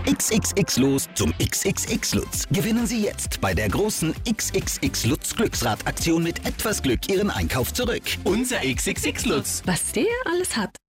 XXX los zum XXX Lutz. Gewinnen Sie jetzt bei der großen XXX Lutz Glücksrad-Aktion mit etwas Glück Ihren Einkauf zurück. Unser XXX Lutz. Was der alles hat.